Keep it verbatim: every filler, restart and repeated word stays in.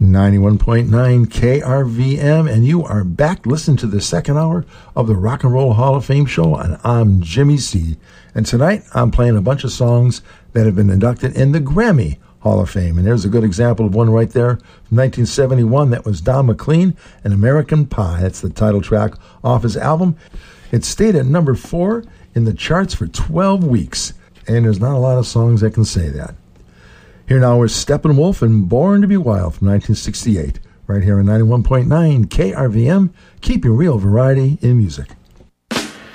ninety-one point nine K R V M, and you are back listening to the second hour of the Rock and Roll Hall of Fame show, and I'm Jimmy C. And tonight I'm playing a bunch of songs that have been inducted in the Grammy Hall of Fame, and there's a good example of one right there from nineteen seventy-one. That was Don McLean and American Pie. That's the title track off his album. It stayed at number four in the charts for twelve weeks, and there's not a lot of songs that can say that. Here now is Steppenwolf and Born to Be Wild from nineteen sixty-eight, right here on ninety-one point nine K R V M, keeping real variety in music.